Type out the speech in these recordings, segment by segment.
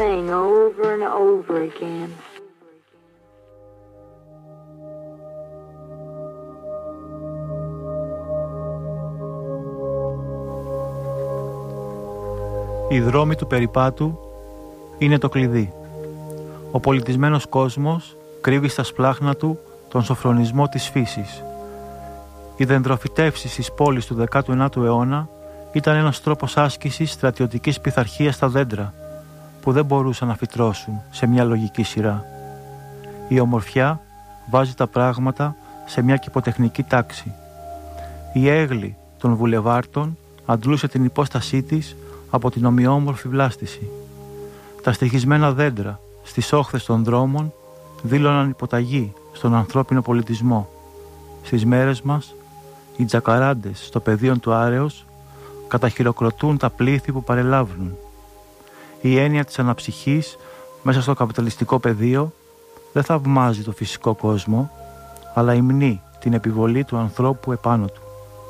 over and over again. Οι δρόμοι του περιπάτου είναι το κλειδί. Ο πολιτισμένος κόσμος κρύβει στα σπλάχνα του τον σοφρονισμό της φύσης. Οι δεντροφυτεύσεις της πόλης του 19ου αιώνα ήταν ένας τρόπος άσκησης στρατιωτικής πειθαρχίας στα δέντρα, που δεν μπορούσαν να φυτρώσουν σε μια λογική σειρά. Η ομορφιά βάζει τα πράγματα σε μια κηποτεχνική τάξη. Η έγλη των βουλεβάρτων αντλούσε την υπόστασή της από την ομοιόμορφη βλάστηση. Τα στοιχισμένα δέντρα στις όχθες των δρόμων δήλωναν υποταγή στον ανθρώπινο πολιτισμό. Στις μέρες μας, οι τζακαράντες στο πεδίο του Άρεως καταχειροκροτούν τα πλήθη που παρελάβουν. Η έννοια της αναψυχής μέσα στο καπιταλιστικό πεδίο δεν θαυμάζει το φυσικό κόσμο, αλλά υμνεί την επιβολή του ανθρώπου επάνω του.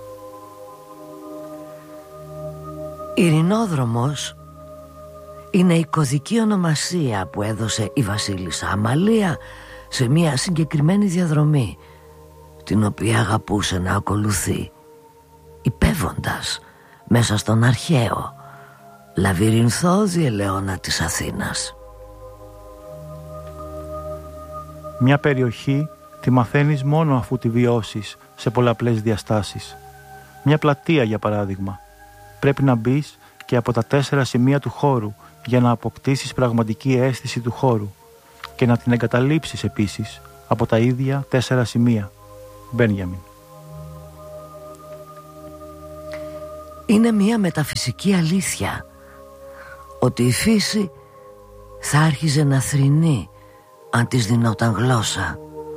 Ειρηνόδρομος είναι η κωδική ονομασία που έδωσε η βασίλισσα Αμαλία σε μια συγκεκριμένη διαδρομή, την οποία αγαπούσε να ακολουθεί, υπέβοντας μέσα στον αρχαίο λαβυρινθώδη ελαιώνα της Αθήνας. Μια περιοχή τη μαθαίνεις μόνο αφού τη βιώσεις σε πολλαπλές διαστάσεις. Μια πλατεία, για παράδειγμα, πρέπει να μπεις και από τα 4 σημεία του χώρου για να αποκτήσεις πραγματική αίσθηση του χώρου και να την εγκαταλείψεις επίσης από τα ίδια 4 σημεία. Μπένιαμιν. Είναι μια μεταφυσική αλήθεια ότι η φύση θα άρχιζε να θρηνεί αν της δινόταν γλώσσα.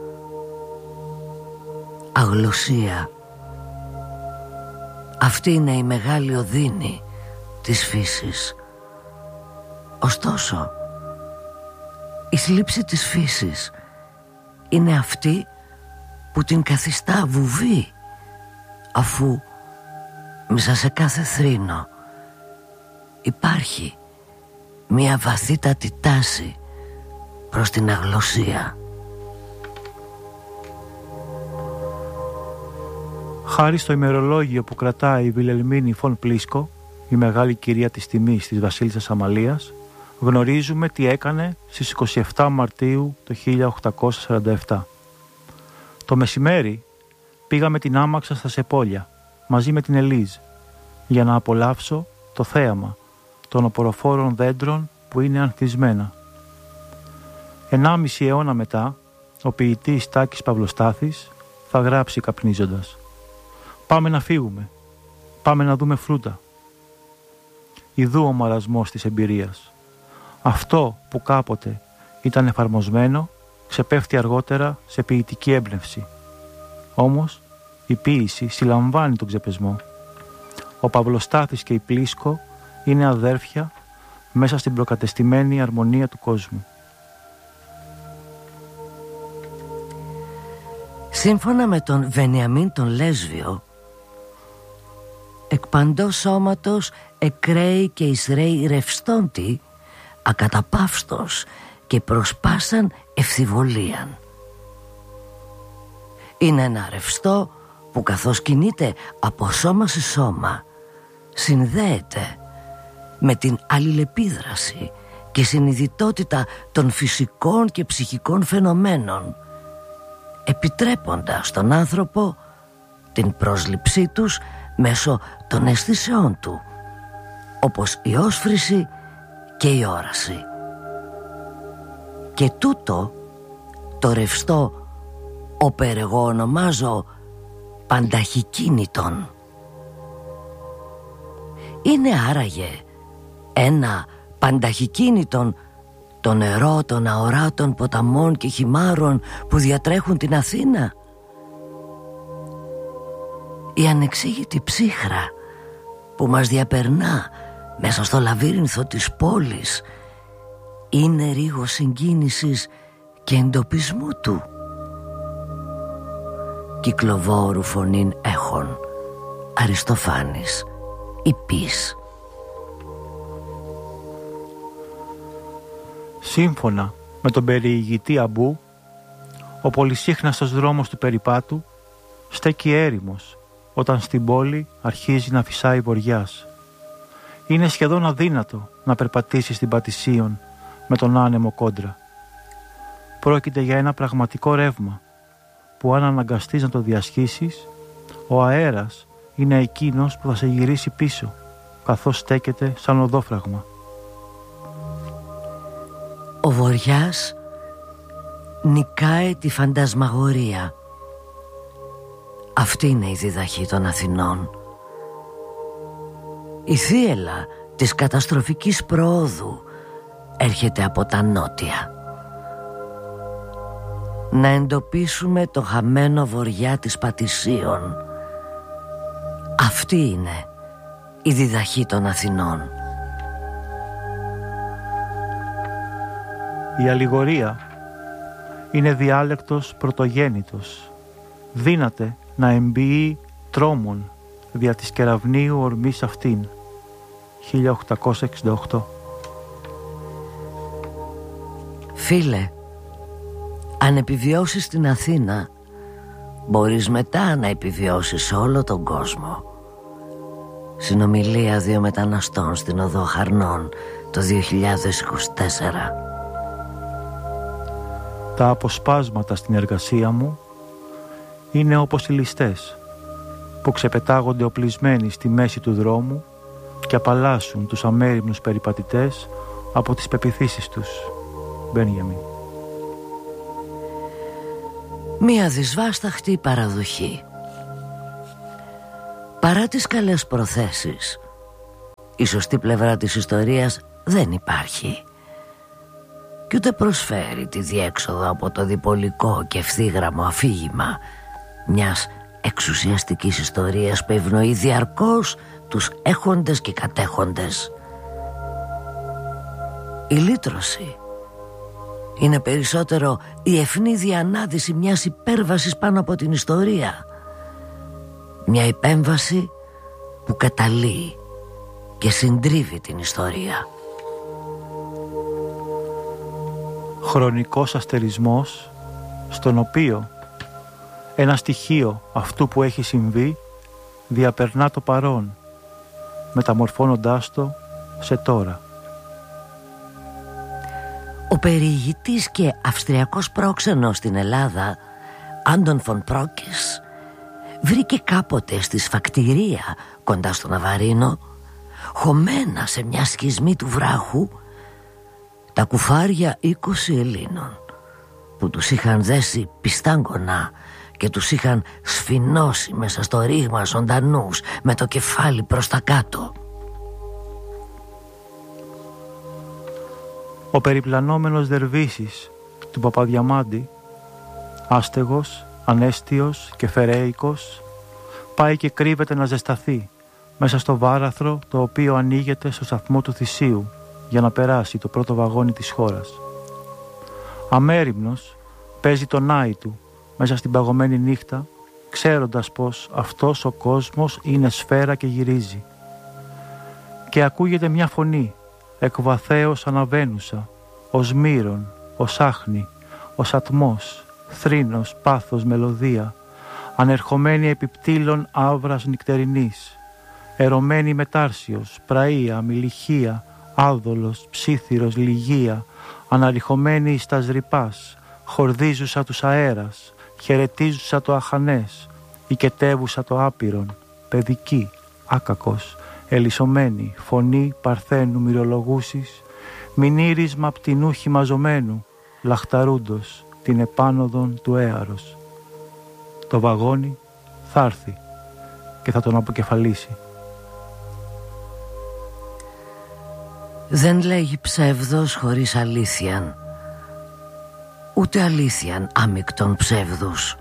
Αγλωσία. Αυτή είναι η μεγάλη οδύνη της φύσης. Ωστόσο, η θλίψη της φύσης είναι αυτή που την καθιστά βουβή, αφού μέσα σε κάθε θρήνο υπάρχει μια βαθύτατη τάση προς την αγλωσία. Χάρη στο ημερολόγιο που κρατάει η Βιλελμίνη Φον Πλίσκο, η μεγάλη κυρία της τιμής της βασίλισσας Αμαλίας, γνωρίζουμε τι έκανε στις 27 Μαρτίου το 1847. Το μεσημέρι πήγα με την άμαξα στα Σεπόλια μαζί με την Ελίζ για να απολαύσω το θέαμα των οποροφόρων δέντρων που είναι ανθισμένα. 1,5 αιώνα μετά, ο ποιητής Τάκης Παυλοστάθης θα γράψει καπνίζοντας: «Πάμε να φύγουμε, πάμε να δούμε φρούτα». Ιδού ο μαρασμός της εμπειρίας. Αυτό που κάποτε ήταν εφαρμοσμένο ξεπέφτει αργότερα σε ποιητική έμπνευση. Όμως η ποίηση συλλαμβάνει τον ξεπεσμό. Ο Παυλοστάθης και η Πλίσκο είναι αδέρφια μέσα στην προκατεστημένη αρμονία του κόσμου. Σύμφωνα με τον Βενιαμίν τον Λέσβιο, εκ παντός σώματος εκραίει και εισραίει ρευστόντι ακαταπαύστος και προσπάσαν ευθυβολίαν. Είναι ένα ρευστό που καθώς κινείται από σώμα σε σώμα συνδέεται με την αλληλεπίδραση και συνειδητότητα των φυσικών και ψυχικών φαινομένων, επιτρέποντας στον άνθρωπο την πρόσληψή τους μέσω των αισθήσεών του, όπως η όσφρηση και η όραση. Και τούτο το ρευστό όπερ εγώ ονομάζω πανταχικίνητον. Είναι άραγε ένα πανταχικίνητον το νερό των αοράτων ποταμών και χυμάρων που διατρέχουν την Αθήνα? Η ανεξήγητη ψύχρα που μας διαπερνά μέσα στο λαβύρινθο της πόλης είναι ρίγος συγκίνησης και εντοπισμού του. Κυκλοβόρου φωνήν έχων. Αριστοφάνης. Υπής. Σύμφωνα με τον περιηγητή Αμπού, ο πολυσύχναστος δρόμος του περιπάτου στέκει έρημος όταν στην πόλη αρχίζει να φυσάει βοριάς. Είναι σχεδόν αδύνατο να περπατήσεις στην Πατησίων με τον άνεμο κόντρα. Πρόκειται για ένα πραγματικό ρεύμα που αν αναγκαστείς να το διασχίσεις, ο αέρας είναι εκείνος που θα σε γυρίσει πίσω καθώς στέκεται σαν οδόφραγμα. Ο βοριάς νικάει τη φαντασμαγορία. Αυτή είναι η διδαχή των Αθηνών. Η θύελλα της καταστροφικής προόδου έρχεται από τα νότια. Να εντοπίσουμε το χαμένο βοριά της Πατησίων. Αυτή είναι η διδαχή των Αθηνών. Η αλληγορία είναι διάλεκτος πρωτογέννητος. Δύναται να εμποιεί τρόμων δια της κεραυνίου ορμής αυτήν. 1868. Φίλε, αν επιβιώσεις στην Αθήνα, μπορείς μετά να επιβιώσεις όλο τον κόσμο. Συνομιλία 2 μεταναστών στην Οδό Χαρνών το 2024. Τα αποσπάσματα στην εργασία μου είναι όπως οι ληστές που ξεπετάγονται οπλισμένοι στη μέση του δρόμου και απαλλάσσουν τους αμέριμνους περιπατητές από τις πεποιθήσεις τους. Μπένιαμιν. Μία δυσβάσταχτη παραδοχή. Παρά τις καλές προθέσεις, η σωστή πλευρά της ιστορίας δεν υπάρχει και ούτε προσφέρει τη διέξοδο από το διπολικό και ευθύγραμμο αφήγημα μιας εξουσιαστικής ιστορίας που ευνοεί διαρκώς τους έχοντες και κατέχοντες. Η λύτρωση είναι περισσότερο η ευνίδια ανάδυση μιας υπέρβασης πάνω από την ιστορία. Μια υπέμβαση που καταλύει και συντρίβει την ιστορία. Χρονικός αστερισμός στον οποίο ένα στοιχείο αυτού που έχει συμβεί διαπερνά το παρόν, μεταμορφώνοντάς το σε τώρα. Ο περιηγητής και αυστριακός πρόξενος στην Ελλάδα, Άντων Φον Πρόκης, βρήκε κάποτε στη Σφακτηρία κοντά στο Ναβαρίνο, χωμένα σε μια σχισμή του βράχου, τα κουφάρια 20 Ελλήνων που τους είχαν δέσει πιστάγκωνα και τους είχαν σφινώσει μέσα στο ρήγμα ζωντανούς με το κεφάλι προς τα κάτω. Ο περιπλανόμενος Δερβίσης του Παπαδιαμάντη, άστεγος, ανέστιος και φερέικος, πάει και κρύβεται να ζεσταθεί μέσα στο βάραθρο το οποίο ανοίγεται στο σταθμό του Θησίου για να περάσει το πρώτο βαγόνι της χώρας. Αμέριμνος παίζει τον Άη του μέσα στην παγωμένη νύχτα, ξέροντας πως αυτός ο κόσμος είναι σφαίρα και γυρίζει. Και ακούγεται μια φωνή, εκβαθέως αναβαίνουσα, ως μύρον, ως άχνη, ως ατμός, θρήνος, πάθος, μελωδία, ανερχομένη επιπτήλων άβρας νυκτερινής, ερωμένη μετάρσιος, πραΐα, μιλιχία, άδολος, ψήθυρος, λυγία, αναρριχωμένη εις τα ζρυπάς, χορδίζουσα τους αέρας, χαιρετίζουσα το αχανές, οικετεύουσα το άπειρον, παιδική, άκακος, ελισσομένη, φωνή παρθένου μυρολογούσης, μηνύρισμα πτηνού χυμαζωμένου, λαχταρούντος την επάνωδον του έαρος. Το βαγόνι θα έρθει και θα τον αποκεφαλίσει. Δεν λέγει ψεύδος χωρίς αλήθειαν, ούτε αλήθειαν άμυκτον ψεύδους.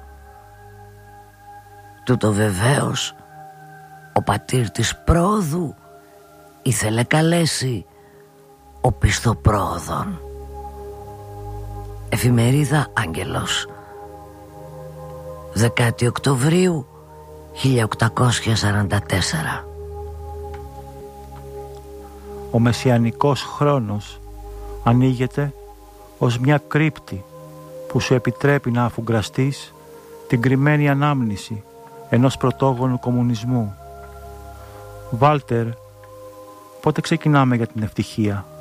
Τούτο βεβαίως ο πατήρ της πρόοδου ήθελε καλέσει ο πιστοπρόοδων. Εφημερίδα Άγγελος, 10 Οκτωβρίου 1844. Ο μεσιανικός χρόνος ανοίγεται ως μια κρύπτη που σου επιτρέπει να αφουγκραστείς την κρυμμένη ανάμνηση ενός πρωτόγονου κομμουνισμού. Βάλτερ, πότε ξεκινάμε για την ευτυχία?